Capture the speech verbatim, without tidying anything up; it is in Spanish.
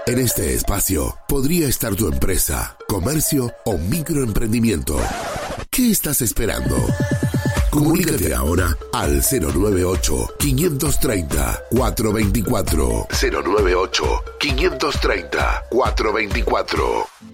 En este espacio podría estar tu empresa, comercio o microemprendimiento. ¿Qué estás esperando? Comunícate ahora al cero nueve ocho, quinientos treinta, cuatrocientos veinticuatro. cero nueve ocho, quinientos treinta, cuatrocientos veinticuatro.